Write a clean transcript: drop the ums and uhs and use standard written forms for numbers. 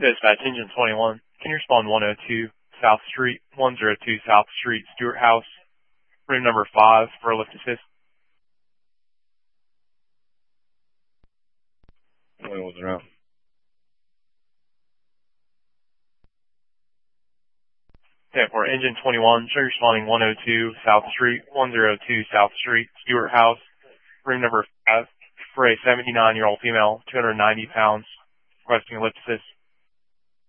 Dispatch engine 21. Can you respond 102 South Street, 102 South Street, Stewart House, room number 5 for a lift assist? What was around? Yeah, for engine 21, show you're responding 102 South Street, 102 South Street, Stewart House, room number 5 for a 79-year-old female, 290 pounds, requesting a lift assist.